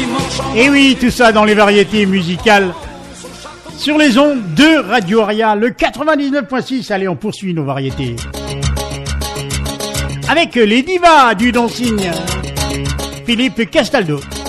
Et oui, tout ça dans les variétés musicales sur les ondes de Radio Aria, le 99.6. Allez, on poursuit nos variétés avec les divas du dancing, Philippe Castaldo.